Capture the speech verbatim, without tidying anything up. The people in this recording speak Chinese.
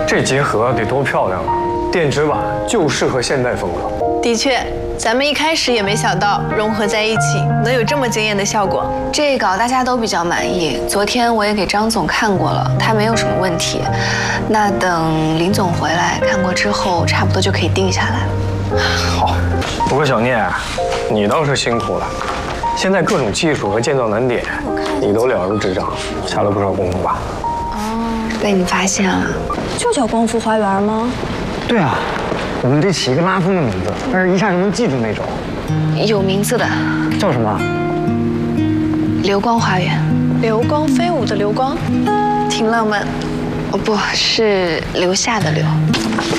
这结合得多漂亮啊！电子版就适合现代风格。 的确，咱们一开始也没想到融合在一起能有这么惊艳的效果。 这稿大家都比较满意，昨天我也给张总看过了，他没有什么问题。那等林总回来看过之后，差不多就可以定下来了。 好，不过小聂，你倒是辛苦了。现在各种技术和建造难点，你都了如指掌，下了不少功夫吧？ 哦，被你发现了。 就叫光复花园吗？ 对啊，我们得起一个拉风的名字，但是一下就能记住那种。 有名字的。 叫什么？ 流光花园。 流光飞舞的流光，挺浪漫。 哦，不是留下的留。